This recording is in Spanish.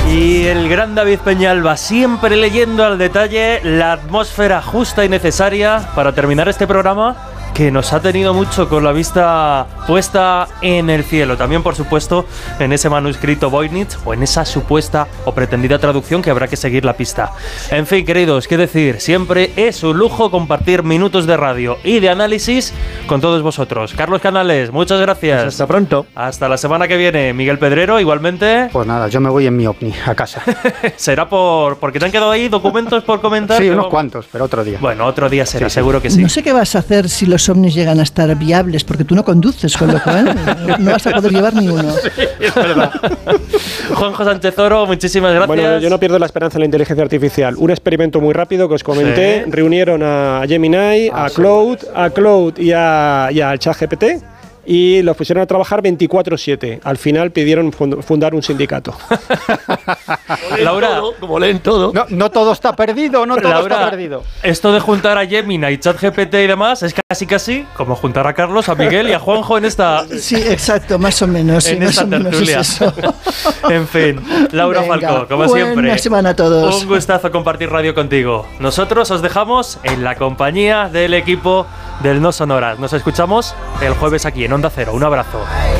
Y el gran David Peñalba, siempre leyendo al detalle la atmósfera justa y necesaria para terminar este programa que nos ha tenido mucho con la vista puesta en el cielo. También, por supuesto, en ese manuscrito Voynich o en esa supuesta o pretendida traducción que habrá que seguir la pista. En fin, queridos, qué decir, siempre es un lujo compartir minutos de radio y de análisis con todos vosotros. Carlos Canales, muchas gracias. Pues hasta pronto. Hasta la semana que viene. Miguel Pedrero, igualmente. Pues nada, yo me voy en mi ovni a casa. Será porque te han quedado ahí documentos por comentar. Sí, unos cuantos, pero otro día. Bueno, otro día será, sí, seguro que sí. No sé qué vas a hacer si los ovnis llegan a estar viables, porque tú no conduces, con lo cual no vas a poder llevar ni uno. Sí, es verdad. Juanjo Sánchez Oro, muchísimas gracias. Bueno, yo no pierdo la esperanza en la inteligencia artificial. Un experimento muy rápido que os comenté. Sí. Reunieron a Gemini, a Claude y al ChatGPT. Y los pusieron a trabajar 24/7. Al final pidieron fundar un sindicato. Laura, como leen todo. No todo está perdido, no todo Laura, está perdido. Esto de juntar a Gemini y ChatGPT y demás es casi como juntar a Carlos, a Miguel y a Juanjo en esta... Sí, exacto, más o menos. En más esta o menos tertulia. Es eso. En fin, Laura Falcó, como siempre. Buena semana a todos. Un gustazo compartir radio contigo. Nosotros os dejamos en la compañía del equipo del No Sonoras. Nos escuchamos el jueves aquí en Onda Cero. Un abrazo.